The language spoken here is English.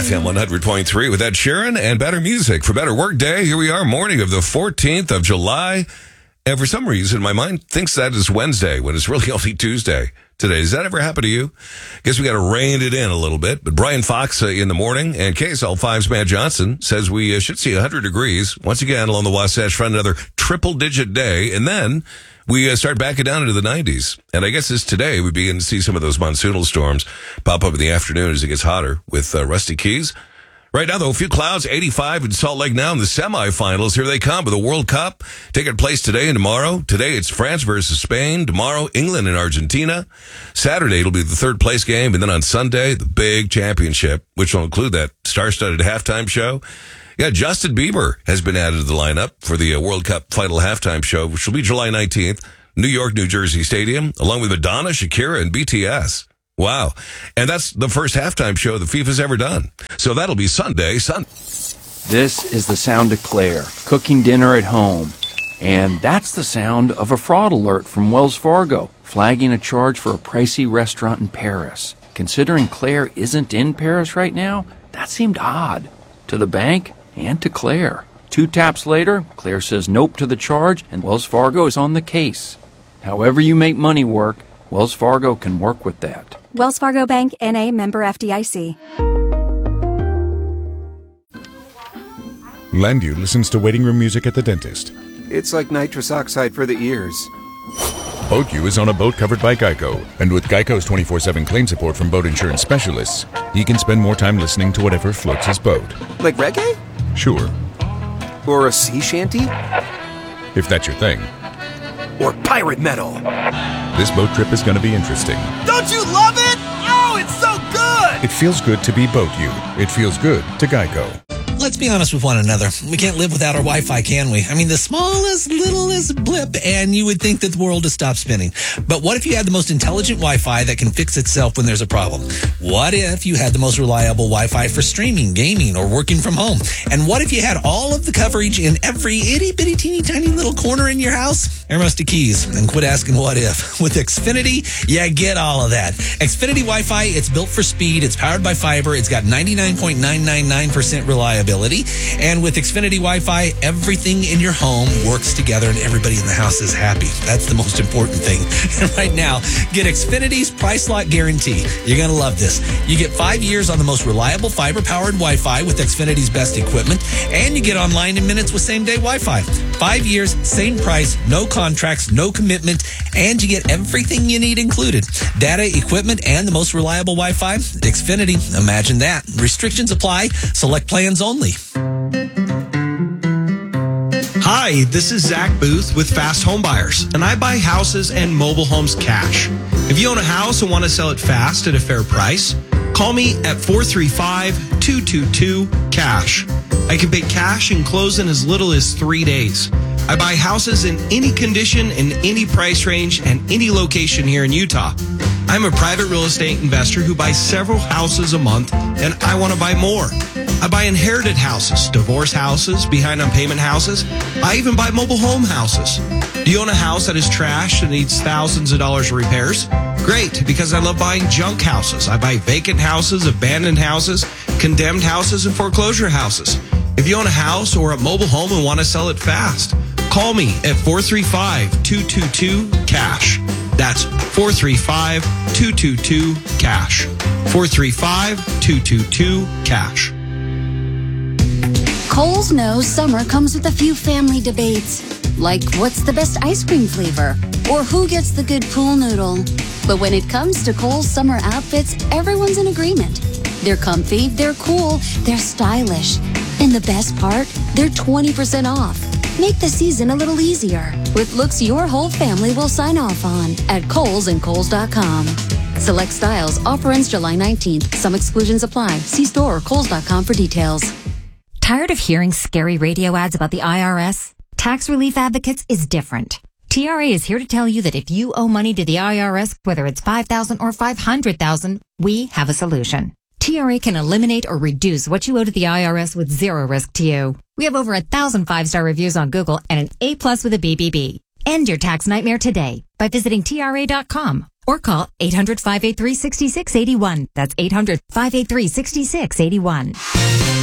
FM 100.3 with Ed Sheeran and better music for better work day. Here we are, morning of the 14th of July. And for some reason, my mind thinks that is Wednesday when it's really only Tuesday today. Does that ever happen to you? Guess we got to rein it in a little bit. But Brian Fox in the morning and KSL 5's Matt Johnson says we should see 100 degrees once again along the Wasatch Front, another triple-digit day. And then we start backing down into the 90s. And I guess this today we begin to see some of those monsoonal storms pop up in the afternoon as it gets hotter with Rusty Keys. Right now, though, a few clouds, 85 in Salt Lake now in the semifinals. Here they come with the World Cup taking place today and tomorrow. Today, it's France versus Spain. Tomorrow, England and Argentina. Saturday, it'll be the third place game. And then on Sunday, the big championship, which will include that star-studded halftime show. Yeah, Justin Bieber has been added to the lineup for the World Cup final halftime show, which will be July 19th, New York, New Jersey Stadium, along with Madonna, Shakira, and BTS. Wow. And that's the first halftime show that FIFA's ever done. So that'll be Sunday. This is the sound of Claire, cooking dinner at home. And that's the sound of a fraud alert from Wells Fargo, flagging a charge for a pricey restaurant in Paris. Considering Claire isn't in Paris right now, that seemed odd. To the bank and to Claire. 2 taps later, Claire says nope to the charge, and Wells Fargo is on the case. However you make money work, Wells Fargo can work with that. Wells Fargo Bank, N.A., member FDIC. Landu listens to waiting room music at the dentist. It's like nitrous oxide for the ears. BoatU is on a boat covered by Geico. And with Geico's 24/7 claim support from boat insurance specialists, he can spend more time listening to whatever floats his boat. Like reggae? Sure. Or a sea shanty? If that's your thing. Or pirate metal? This boat trip is going to be interesting. Don't you love it? Oh, it's so good! It feels good to be BoatU. It feels good to Geico. Let's be honest with one another. We can't live without our Wi-Fi, can we? I mean, the smallest, littlest blip, and you would think that the world has stopped spinning. But what if you had the most intelligent Wi-Fi that can fix itself when there's a problem? What if you had the most reliable Wi-Fi for streaming, gaming, or working from home? And what if you had all of the coverage in every itty-bitty, teeny-tiny little corner in your house? I'm Rusty Keys, and quit asking what if. With Xfinity, you get all of that. Xfinity Wi-Fi, it's built for speed, it's powered by fiber, it's got 99.999% reliability. And with Xfinity Wi-Fi, everything in your home works together and everybody in the house is happy. That's the most important thing. And right now, get Xfinity's Price Lock Guarantee. You're going to love this. You get 5 years on the most reliable fiber-powered Wi-Fi with Xfinity's best equipment, and you get online in minutes with same-day Wi-Fi. 5 years, same price, no contracts, no commitment, and you get everything you need included. Data, equipment, and the most reliable Wi-Fi. Xfinity, imagine that. Restrictions apply. Select plans only. Hi, this is Zach Booth with Fast Home Buyers, and I buy houses and mobile homes cash. If you own a house and want to sell it fast at a fair price, call me at 435-222-CASH. I can pay cash and close in as little as 3 days. I buy houses in any condition, in any price range, and any location here in Utah. I'm a private real estate investor who buys several houses a month, and I want to buy more. I buy inherited houses, divorce houses, behind on payment houses. I even buy mobile home houses. Do you own a house that is trashed and needs thousands of dollars of repairs? Great, because I love buying junk houses. I buy vacant houses, abandoned houses, condemned houses, and foreclosure houses. If you own a house or a mobile home and want to sell it fast, call me at 435-222-CASH. That's 435-222-CASH. 435-222-CASH. Kohl's knows summer comes with a few family debates, like what's the best ice cream flavor, or who gets the good pool noodle. But when it comes to Kohl's summer outfits, everyone's in agreement. They're comfy, they're cool, they're stylish. And the best part, they're 20% off. Make the season a little easier with looks your whole family will sign off on at Kohl's and Kohls.com. Select styles. Offer ends July 19th. Some exclusions apply. See store or Kohls.com for details. Tired of hearing scary radio ads about the IRS? Tax Relief Advocates is different. TRA is here to tell you that if you owe money to the IRS, whether it's $5,000 or $500,000, we have a solution. TRA can eliminate or reduce what you owe to the IRS with zero risk to you. We have over 1,000 5-star reviews on Google and an A+ with a BBB. End your tax nightmare today by visiting TRA.com or call 800-583-6681. That's 800-583-6681.